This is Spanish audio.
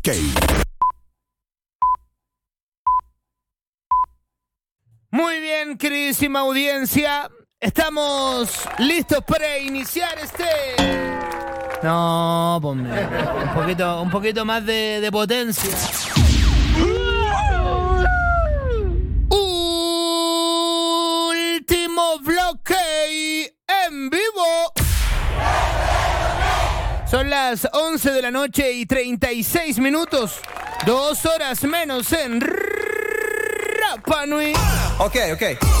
Muy bien, queridísima audiencia. Estamos listos para iniciar No, ponme un poquito más de potencia. Último bloque en vivo. Son las 11 de la noche y 36 minutos. 2 horas menos en Rapa Nui. Ok.